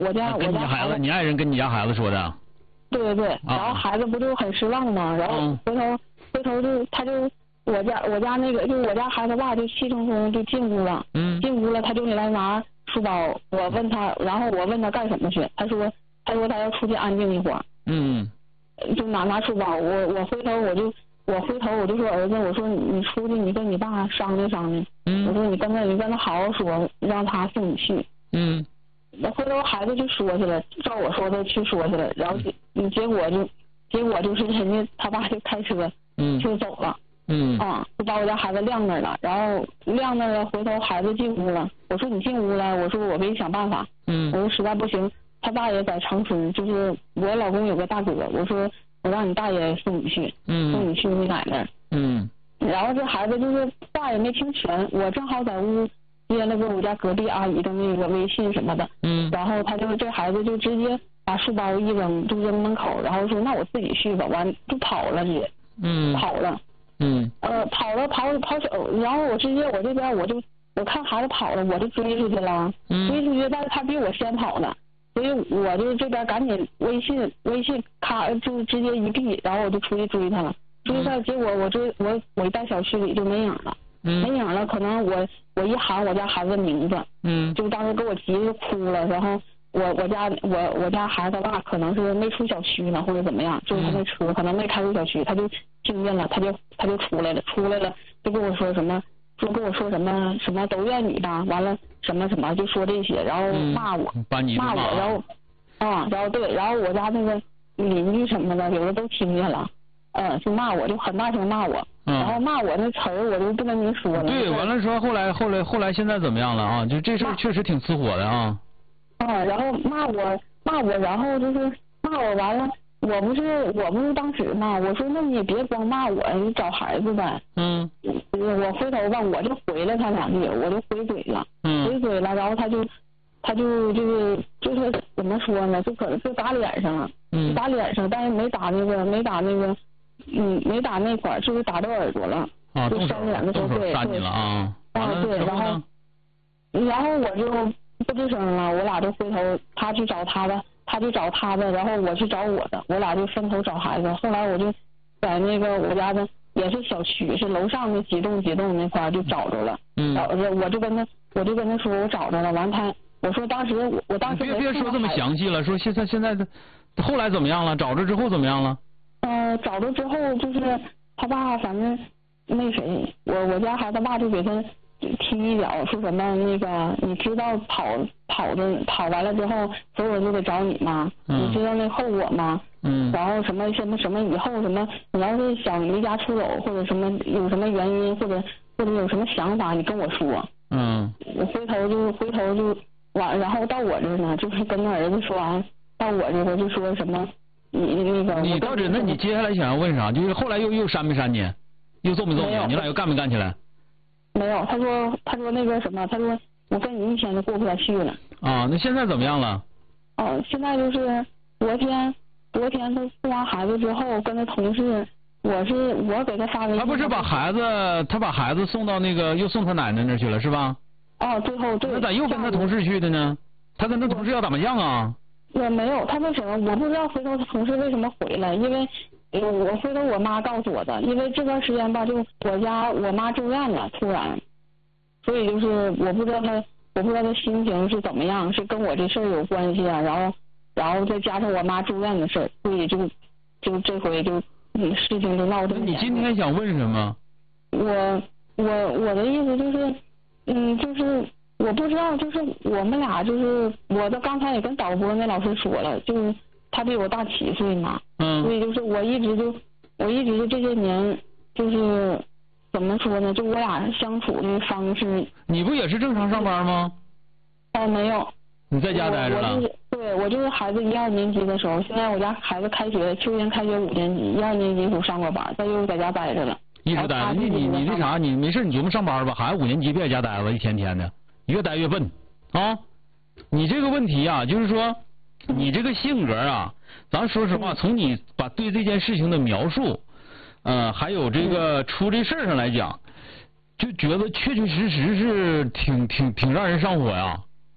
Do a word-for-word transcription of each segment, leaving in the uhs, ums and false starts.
我家、啊、 跟你家孩子，你爱人跟你家孩子说的。 对对对， 啊、 然后孩子不就很失望吗？然后回头、嗯、回头就他就我家我家那个就我家孩子爸就气冲冲就进屋了， 嗯， 进屋了他就来拿书包，我问他，然后我问他干什么去，他说他说他要出去安静一会儿， 嗯， 就拿拿书包，我我回头我就我回头我就说儿子，我说你出去你跟你爸商量商量， 嗯， 我说你跟他你跟他好好说，让他送你去， 嗯。 那回头孩子就说去了，照我说的去说去了，然后结结果就，结果就是人家他爸就开车， 嗯， 就走了， 嗯， 啊，就把我家孩子晾那儿了，然后晾那儿了，回头孩子进屋了，我说你进屋了，我说我给你想办法， 嗯， 我说实在不行，他大爷在长春，就是我老公有个大哥，我说我让你大爷送你去， 嗯， 送你去你奶奶， 嗯， 然后这孩子就是话也没听全，我正好在屋。接了个我家隔壁阿姨的那个微信什么的， 嗯， 然后他就这孩子就直接把书包一扔就扔门口，然后说那我自己去吧，完就跑了直接， 嗯， 跑了， 嗯， 呃跑了跑跑走，然后我直接我这边我就我看孩子跑了，我就追出去了， 嗯， 追出去，但是他比我先跑呢，所以我就这边赶紧微信微信咔就直接一闭，然后我就出去追他了，追他，结果我追我我一到小区里就没影了。 嗯， 没影了，可能我我一喊我家孩子的名字， 嗯， 就当时给我急着哭了，然后我我家我我家孩子爸可能是没出小区呢，或者怎么样，就是他那车可能没开出小区，他就听见了，他就他就出来了，出来了就跟我说什么，就跟我说什么什么都怨你吧，完了什么什么就说这些，然后骂我， 嗯、把你骂我，然后啊、嗯，然后对，然后我家那个邻居什么的，有的都听见了。嗯，就骂我，就很大声骂我， 嗯、 然后骂我那词儿我就不跟您说了。 对，完了说后来后来后来现在怎么样了啊？就这事儿确实挺刺火的啊。 啊，然后骂我骂我，然后就是骂我完了，我不是我不是当时骂，我说那你也别光骂我，你找孩子呗。 嗯。 我回头吧，我就回了他两句，我就回嘴了， 嗯， 回嘴了，然后他就他就就是就是怎么说呢，就可能就打脸上了， 嗯， 打脸上，但是没打那个没打那个。嗯，没打那块儿，就是打到耳朵了， 啊， 就扇脸的时候，对对，你了啊， 啊对，然后，然后我就不吱声了，我俩就回头，他去找他的，他去找他的，然后我去找我的，我俩就分头找孩子。后来我就在那个我家的也是小区，是楼上的几栋几栋那块儿就找着了， 嗯， 然后我就跟他，我就跟他说我找着了，完他，我说当时我我当时别别说这么详细了，说现在现在的后来怎么样了？找着之后怎么样了？ 呃，找着之后就是他爸，反正那谁，我我家孩子爸就给他踢一脚，说什么那个，你知道跑跑着跑完了之后，所有人都得找你吗？ 嗯、 你知道那后果吗？ 嗯。 然后什么什么什么以后什么，你要是想离家出走或者什么有什么原因或者或者有什么想法，你跟我说。 嗯。 我回头就回头就完，然后到我这呢，就是跟他儿子说完，到我这个就说什么。你那个， 你到底那你接下来想要问啥？就是后来又又删没删你，又揍没揍你？你俩又干没干起来？ 没有，他说他说那个什么，他说我跟你一天都过不下去了。 啊，那现在怎么样了？ 哦，现在就是昨天昨天他送完孩子之后，跟他同事，我是我给他发微信。 他不是把孩子他把孩子送到那个又送他奶奶那去了是吧？ 哦，最后对。 那咋又跟他同事去的呢？他跟他同事要打麻将啊？ 我没有，他为什么我不知道回头他同事为什么回来？因为我回头我妈告诉我的，因为这段时间吧，就我家我妈住院了，突然，所以就是我不知道他，我不知道他心情是怎么样，是跟我这事儿有关系啊，然后然后再加上我妈住院的事儿，所以就就这回就嗯事情就闹这么。 你今天想问什么？ 我我我的意思就是嗯就是。我不知道，就是我们俩就是我的刚才也跟导播那老师说了，就是他比我大七岁嘛， 嗯， 所以就是我一直就我一直就这些年就是怎么说呢，就我俩相处的方式。 你不也是正常上班吗？ 哦，没有。 你在家待着了？ 我就是对，我就是孩子一二年级的时候，现在我家孩子开学，秋天开学五年级，一二年级时候上过班，他又在家待着了。 一直待着，你你你那啥，你没事你琢磨上班吧，孩子五年级别在家待着，一天天的。越待越笨啊！你这个问题啊，就是说你这个性格啊，咱说实话，从你把对这件事情的描述，呃，还有这个出这事儿上来讲，就觉得确确实实是挺挺挺让人上火呀。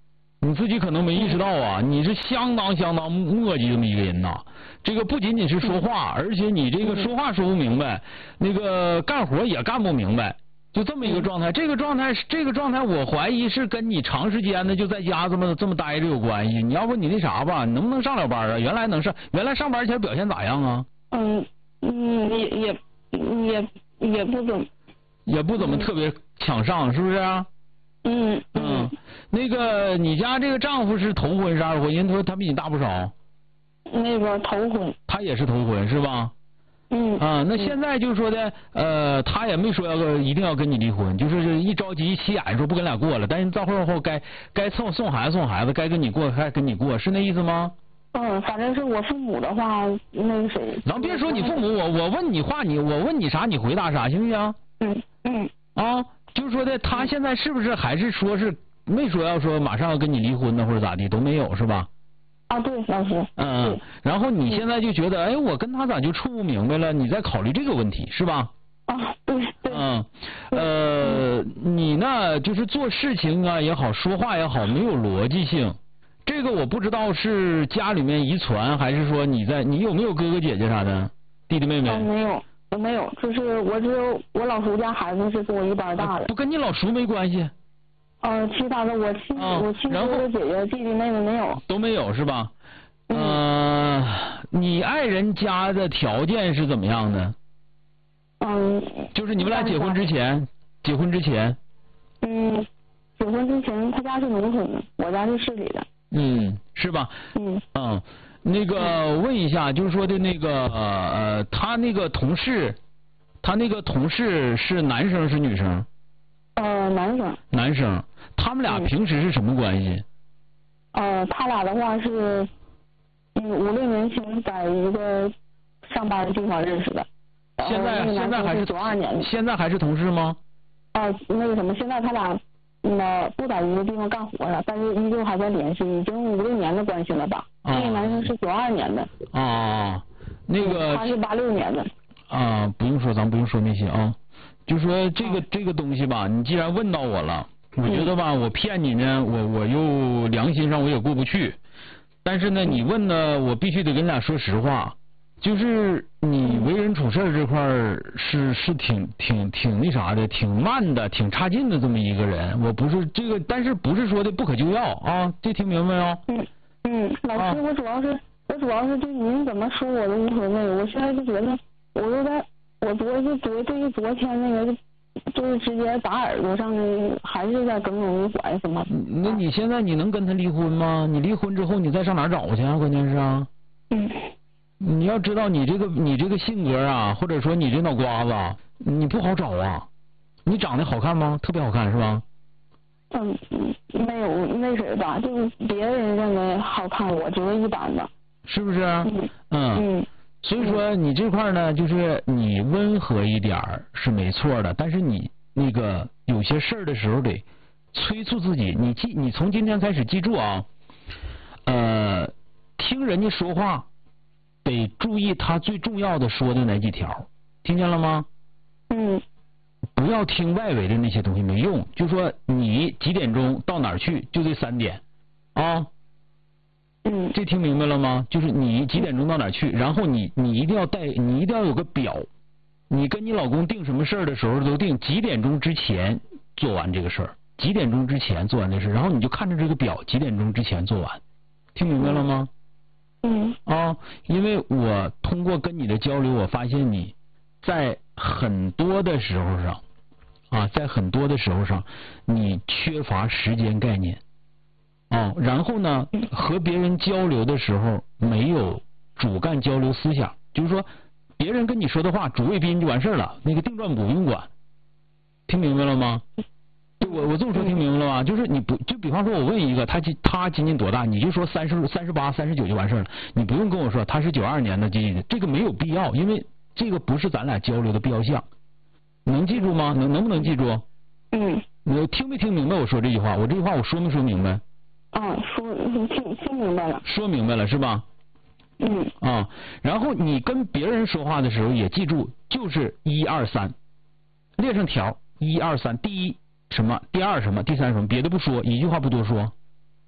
你自己可能没意识到啊，你是相当相当磨叽这么一个人呐。这个不仅仅是说话，而且你这个说话说不明白，那个干活也干不明白，就这么一个状态。这个状态，这个状态，我怀疑是跟你长时间的就在家这么这么待着有关系。你要不你那啥吧，你能不能上了班啊？原来能上，原来上班前表现咋样啊？ 嗯嗯，也也也也不怎么， 也不怎么特别抢上，是不是啊？ 嗯嗯，那个你家这个丈夫是头婚是二婚？人说他比你大不少。 那个头婚。 他也是头婚是吧？ 嗯。 啊，那现在就是说的，呃，他也没说要一定要跟你离婚，就是一着急一起眼说不跟俩过了，但是到后后该该送送孩子送孩子，该跟你过该跟你过，是那意思吗？ 嗯，反正是我父母的话，那个谁。 咱别说你父母，我我问你话，你我问你啥，你回答啥，行不行？ 嗯嗯。 啊，就是说的，他现在是不是还是说是没说要说马上要跟你离婚呢，或者咋地都没有是吧？ 啊，对，老师。 嗯，然后你现在就觉得，哎，我跟他咋就处不明白了？你在考虑这个问题是吧？ 啊，对对。 嗯，呃，你呢，就是做事情啊也好，说话也好，没有逻辑性。这个我不知道是家里面遗传，还是说你在你有没有哥哥姐姐啥的，弟弟妹妹？ 啊，没有，我没有，就是我只有我老叔家孩子是跟我一般大的。 不跟你老叔没关系。 呃，其他的我亲、啊、我亲哥哥姐姐弟弟妹妹没有。 都没有是吧？ 嗯。 呃，你爱人家的条件是怎么样的？ 嗯。 就是你们俩结婚之前，结婚之前。 嗯，结婚之前他家是农村的，我家是市里的。 嗯，是吧？ 嗯。 嗯，那个问一下，就是说的那个呃，他那个同事，他那个同事是男生是女生？ 呃，男生。 男生，他们俩平时是什么关系？ 嗯、呃，他俩的话是，嗯，五六年前在一个上班的地方认识的。 现在现在还是九二年的。 现在还是同事吗？ 哦、呃，那个什么，现在他俩嗯不在一个地方干活了，但是依旧还在联系，已经五六年的关系了吧？ 啊、 那个男生是九二年的。 啊，那个。 他是八六年的。 啊，不用说，咱不用说那些啊。就说这个、啊、这个东西吧，你既然问到我了，我觉得吧，嗯、我骗你呢，我我又良心上我也过不去。但是呢，你问呢，我必须得跟你俩说实话，就是你为人处事这块是是挺挺挺那啥的，挺慢的，挺差劲的这么一个人。我不是这个，但是不是说的不可救药啊？这听明白没有？ 嗯嗯，老师，啊、我主要是我主要是对您怎么说我都无所谓，我现在就觉得我有点。我昨是昨对于昨天那个就是直接打耳朵上的，还是在耿耿于怀什么？ 那你现在你能跟他离婚吗？你离婚之后你再上哪儿找去啊？关键是啊。 嗯。 你要知道你这个你这个性格啊，或者说你这脑瓜子，你不好找啊。你长得好看吗？特别好看是吧？ 嗯，没有那谁吧，就是别人认为好看，我觉得一般吧。 是不是？ 嗯。嗯。嗯所以说你这块呢，就是你温和一点是没错的，但是你那个有些事儿的时候得催促自己。你记，你从今天开始记住啊，呃，听人家说话得注意他最重要的说的哪几条，听见了吗？ 嗯。 不要听外围的那些东西，没用。就说你几点钟到哪儿去，就这三点啊。 嗯， 这听明白了吗？就是你几点钟到哪去，然后你你一定要带，你一定要有个表，你跟你老公定什么事儿的时候都定几点钟之前做完这个事儿，几点钟之前做完这事，然后你就看着这个表，几点钟之前做完，听明白了吗？ 嗯。 啊，因为我通过跟你的交流，我发现你在很多的时候上啊，在很多的时候上，你缺乏时间概念。哦，然后呢，和别人交流的时候没有主干交流思想，就是说别人跟你说的话主谓宾就完事儿了，那个定转补不用管，听明白了吗？我我这么说听明白了吗？就是你不就比方说我问一个他今他今年多大，你就说三十三十八三十九就完事儿了，你不用跟我说他是九二年的记忆，这个没有必要，因为这个不是咱俩交流的必要项，能记住吗？能能不能记住？ 嗯。 你听没听明白我说这句话？我这句话我说没说明白？ 啊，说听听明白了。 说明白了是吧？ 嗯。 啊，然后你跟别人说话的时候也记住，就是一二三，列上条，一二三，第一什么，第二什么，第三什么，别的不说，一句话不多说。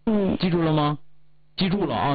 嗯。 记住了吗？记住了啊。